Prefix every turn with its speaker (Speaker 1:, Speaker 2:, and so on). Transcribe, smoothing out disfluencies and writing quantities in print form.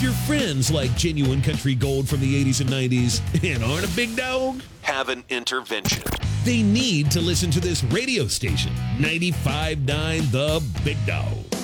Speaker 1: your friends like genuine country gold from the 80s and 90s and aren't a big dog,
Speaker 2: Have an intervention.
Speaker 1: they need to listen to this radio station, 95.9 The Big Dog.